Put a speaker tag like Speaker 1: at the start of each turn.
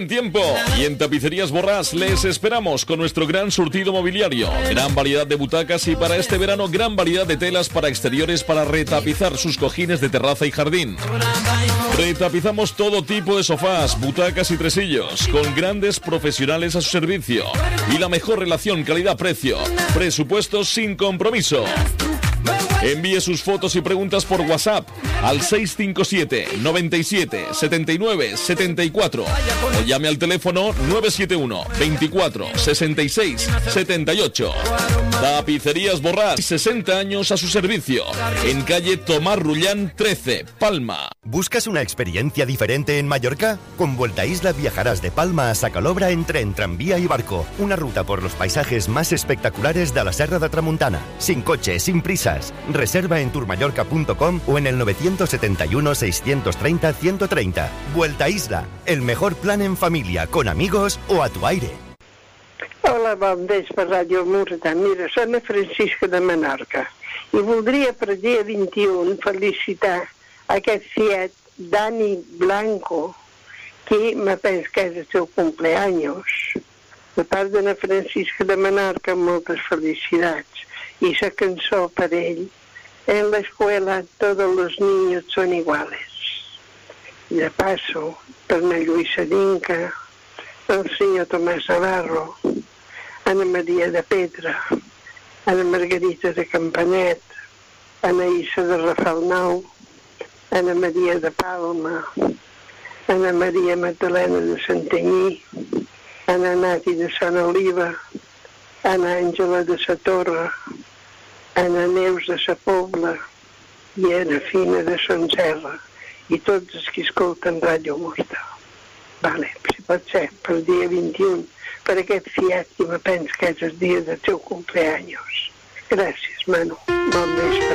Speaker 1: Tiempo y en Tapicerías Borràs les esperamos con nuestro gran surtido mobiliario, gran variedad de butacas y para este verano gran variedad de telas para exteriores para retapizar sus cojines de terraza y jardín. Retapizamos todo tipo de sofás, butacas y tresillos con grandes profesionales a su servicio y la mejor relación calidad-precio, presupuestos sin compromiso. Envíe sus fotos y preguntas por WhatsApp al 657 97 79 74 o llame al teléfono 971 24 66 78. Tapicerías Borràs, 60 años a su servicio, en calle Tomás Rullán 13, Palma.
Speaker 2: ¿Buscas una experiencia diferente en Mallorca? Con Vuelta Isla viajarás de Palma a Sacalobra en tren, tranvía y barco. Una ruta por los paisajes más espectaculares de la Serra de Tramuntana. Sin coche, sin prisas. Reserva en tourmallorca.com o en el 971 630 130. Vuelta Isla, el mejor plan en familia, con amigos o a tu aire.
Speaker 3: Hola, bon vespre, Ràdio Murta. Mira, soc Francisca de Menorca i voldria per dia 21 felicitar aquest fiet Dani Blanco, que me penso que és el seu cumpleaños. De part de Francisca de Menorca, moltes felicitats. I la cançó per ell, en la escuela todos los niños son iguales. I de paso, per na Lluïsa Dinca, el senyor Tomàs Navarro, Ana Maria de Pedra, Ana Margarita de Campanet, Ana Issa de Rafalnau, Ana Maria de Palma, Ana Maria Magdalena de Santanyí, Ana Nati de Sant Oliva, Ana Àngela de Sa Torre, Ana Neus de Sa Pobla i Ana Fina de Son Serra, i tots els que escolten Ràdio Murta. Vale, si pot ser, per dia 21, per aquest fiat que me penso que és el dia del seu cumpleaños. Gràcies, Manu. Bon vespre.